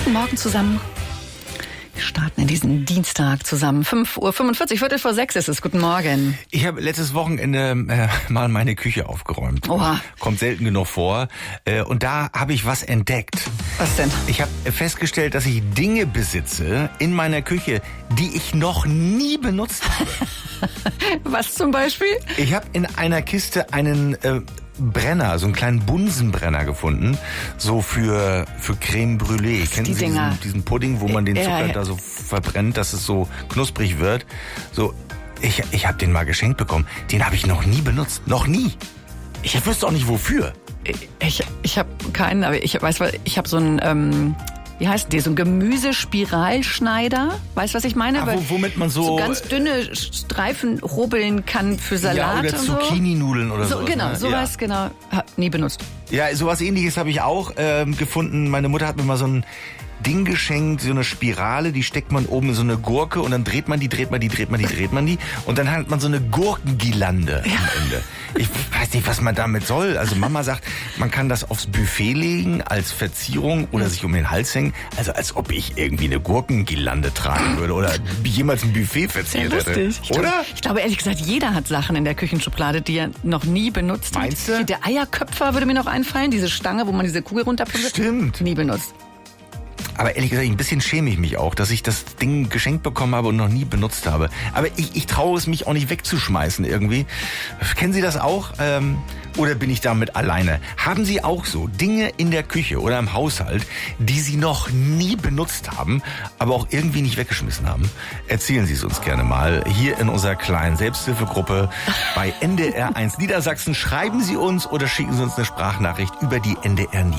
Guten Morgen zusammen. Wir starten in diesen Dienstag zusammen. 5:45 Uhr, 5:45 ist es. Guten Morgen. Ich habe letztes Wochenende mal meine Küche aufgeräumt. Oha. Kommt selten genug vor. Und da habe ich was entdeckt. Was denn? Ich habe festgestellt, dass ich Dinge besitze in meiner Küche, die ich noch nie benutzt habe. Was zum Beispiel? Ich habe in einer Kiste einen Brenner, so einen kleinen Bunsenbrenner gefunden, so für Creme Brûlée. Kennen Sie diesen Pudding, wo man den Zucker da so verbrennt, dass es so knusprig wird? So, ich habe den mal geschenkt bekommen. Den habe ich noch nie benutzt. Noch nie. Ich wüsste auch nicht wofür. Ich habe keinen, aber ich weiß, ich habe so einen, wie heißt der, so ein Gemüsespiralschneider. Weißt du, was ich meine? Womit man so ganz dünne Streifen rubbeln kann für Salat oder und so. Zucchini-Nudeln oder so. Genau, ne? sowas, genau. Nie benutzt. Ja, sowas Ähnliches habe ich auch gefunden. Meine Mutter hat mir mal so ein Ding geschenkt, so eine Spirale, die steckt man oben in so eine Gurke und dann dreht man die und dann hat man so eine Gurkengirlande am Ende. Ich weiß nicht, was man damit soll. Also Mama sagt, man kann das aufs Buffet legen als Verzierung oder sich um den Hals hängen. Also als ob ich irgendwie eine Gurkengirlande tragen würde oder jemals ein Buffet verziert hätte. Oder? Ich glaube, ehrlich gesagt, jeder hat Sachen in der Küchenschublade, die er noch nie benutzt hat. Meinst du? Der Eierköpfer würde mir noch einfallen, diese Stange, wo man diese Kugel runterpumpt. Stimmt. Nie benutzt. Aber ehrlich gesagt, ein bisschen schäme ich mich auch, dass ich das Ding geschenkt bekommen habe und noch nie benutzt habe. Aber ich traue es mich auch nicht wegzuschmeißen irgendwie. Kennen Sie das auch? Oder bin ich damit alleine? Haben Sie auch so Dinge in der Küche oder im Haushalt, die Sie noch nie benutzt haben, aber auch irgendwie nicht weggeschmissen haben? Erzählen Sie es uns gerne mal hier in unserer kleinen Selbsthilfegruppe bei NDR 1 Niedersachsen. Schreiben Sie uns oder schicken Sie uns eine Sprachnachricht über die NDR